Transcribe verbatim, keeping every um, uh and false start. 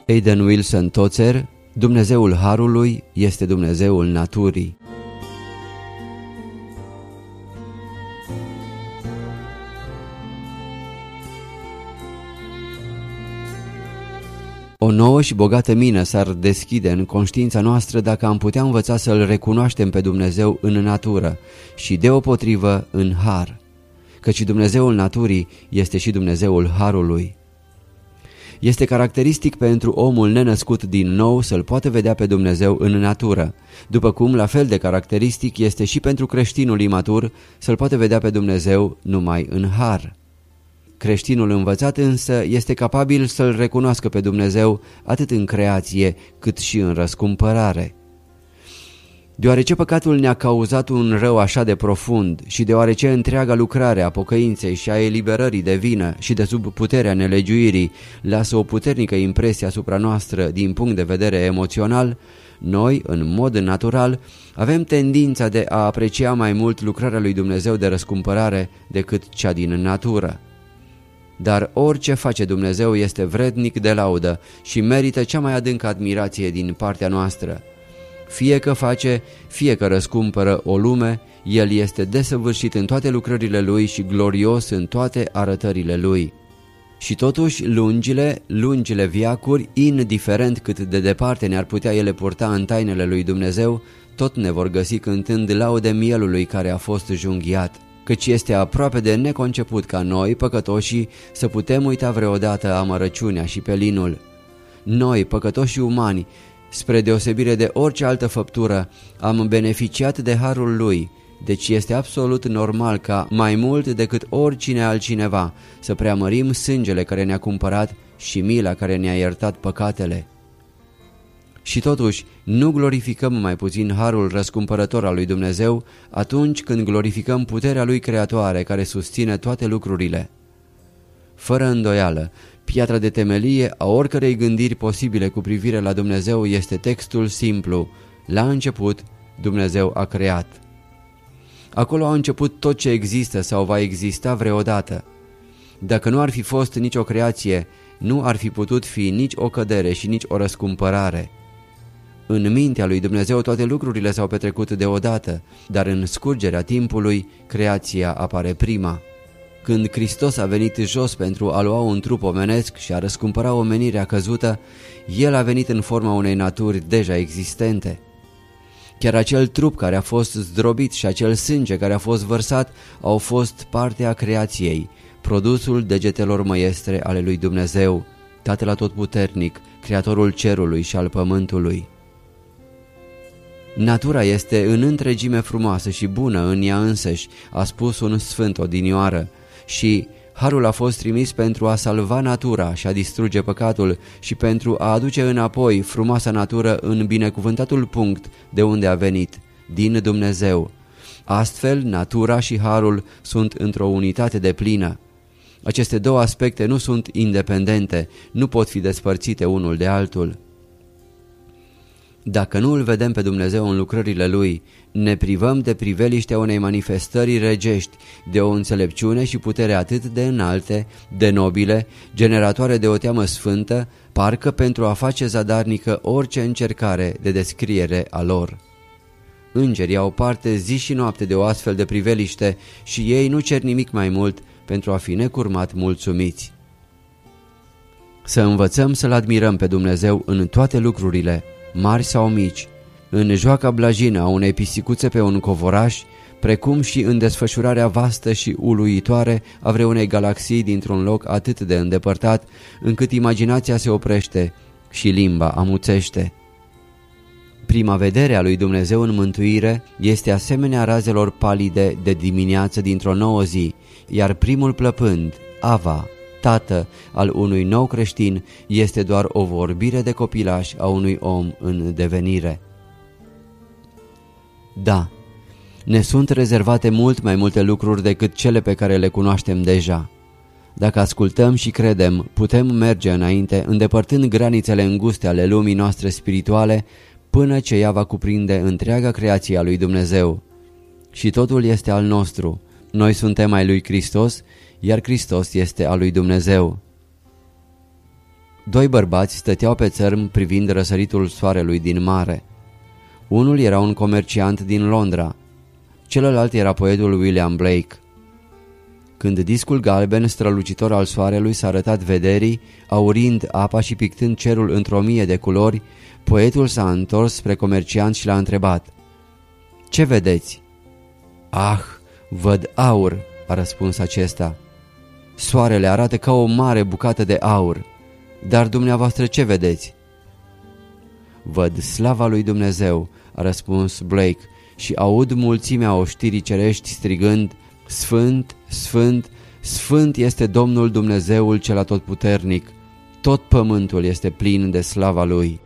Aidan Wilson Tozer: Dumnezeul Harului este Dumnezeul naturii. O nouă și bogată mină s-ar deschide în conștiința noastră dacă am putea învăța să-L recunoaștem pe Dumnezeu în natură și deopotrivă în har, căci Dumnezeul naturii este și Dumnezeul harului. Este caracteristic pentru omul nenăscut din nou să-L poată vedea pe Dumnezeu în natură, după cum la fel de caracteristic este și pentru creștinul imatur să-L poate vedea pe Dumnezeu numai în har. Creștinul învățat însă este capabil să-L recunoască pe Dumnezeu atât în creație cât și în răscumpărare. Deoarece păcatul ne-a cauzat un rău așa de profund și deoarece întreaga lucrare a pocăinței și a eliberării de vină și de sub puterea nelegiuirii lasă o puternică impresie asupra noastră din punct de vedere emoțional, noi, în mod natural, avem tendința de a aprecia mai mult lucrarea lui Dumnezeu de răscumpărare decât cea din natură. Dar orice face Dumnezeu este vrednic de laudă și merită cea mai adâncă admirație din partea noastră. Fie că face, fie că răscumpără o lume, El este desăvârșit în toate lucrările Lui și glorios în toate arătările Lui. Și totuși lungile, lungile viacuri, indiferent cât de departe ne-ar putea ele purta în tainele lui Dumnezeu, tot ne vor găsi cântând laude mielului care a fost junghiat, căci este aproape de neconceput ca noi, păcătoșii, să putem uita vreodată amărăciunea și pelinul. Noi, păcătoșii umani, spre deosebire de orice altă făptură, am beneficiat de harul Lui, deci este absolut normal ca, mai mult decât oricine altcineva, să preamărim sângele care ne-a cumpărat și mila care ne-a iertat păcatele. Și totuși, nu glorificăm mai puțin harul răscumpărător al lui Dumnezeu atunci când glorificăm puterea Lui creatoare care susține toate lucrurile. Fără îndoială, piatra de temelie a oricărei gândiri posibile cu privire la Dumnezeu este textul simplu: la început, Dumnezeu a creat. Acolo a început tot ce există sau va exista vreodată. Dacă nu ar fi fost nicio creație, nu ar fi putut fi nici o cădere și nici o răscumpărare. În mintea lui Dumnezeu toate lucrurile s-au petrecut deodată, dar în scurgerea timpului, creația apare prima. Când Hristos a venit jos pentru a lua un trup omenesc și a răscumpăra omenirea căzută, El a venit în forma unei naturi deja existente. Chiar acel trup care a fost zdrobit și acel sânge care a fost vărsat au fost parte a creației, produsul degetelor măiestre ale lui Dumnezeu, Tatăl Atotputernic, Creatorul cerului și al pământului. Natura este în întregime frumoasă și bună în ea însăși, a spus un sfânt odinioară, și harul a fost trimis pentru a salva natura și a distruge păcatul și pentru a aduce înapoi frumoasa natură în binecuvântatul punct de unde a venit, din Dumnezeu. Astfel, natura și harul sunt într-o unitate deplină. Aceste două aspecte nu sunt independente, nu pot fi despărțite unul de altul. Dacă nu îl vedem pe Dumnezeu în lucrările Lui, ne privăm de priveliștea unei manifestări regești, de o înțelepciune și putere atât de înalte, de nobile, generatoare de o teamă sfântă, parcă pentru a face zadarnică orice încercare de descriere a lor. Îngerii au parte zi și noapte de o astfel de priveliște și ei nu cer nimic mai mult pentru a fi necurmat mulțumiți. Să învățăm să-L admirăm pe Dumnezeu în toate lucrurile, mari sau mici, în joaca blajină a unei pisicuțe pe un covoraș, precum și în desfășurarea vastă și uluitoare a vreunei galaxii dintr-un loc atât de îndepărtat, încât imaginația se oprește și limba amuțește. Prima vedere a lui Dumnezeu în mântuire este asemenea razelor palide de dimineață dintr-o nouă zi, iar primul plăpând, Ava, Tată al unui nou creștin, este doar o vorbire de copilaș a unui om în devenire. Da, ne sunt rezervate mult mai multe lucruri decât cele pe care le cunoaștem deja. Dacă ascultăm și credem, putem merge înainte, îndepărtând granițele înguste ale lumii noastre spirituale, până ce ea va cuprinde întreaga creație a lui Dumnezeu. Și totul este al nostru. Noi suntem ai lui Hristos, iar Hristos este al lui Dumnezeu. Doi bărbați stăteau pe țărm privind răsăritul soarelui din mare. Unul era un comerciant din Londra, celălalt era poetul William Blake. Când discul galben strălucitor al soarelui s-a arătat vederii, aurind apa și pictând cerul într-o mie de culori, poetul s-a întors spre comerciant și l-a întrebat: "Ce vedeți?" "Ah, văd aur," a răspuns acesta. "Soarele arată ca o mare bucată de aur. Dar dumneavoastră ce vedeți?" "Văd slava lui Dumnezeu," a răspuns Blake, "și aud mulțimea oștirii cerești strigând: Sfânt, Sfânt, Sfânt este Domnul Dumnezeul cel atotputernic, tot pământul este plin de slava Lui."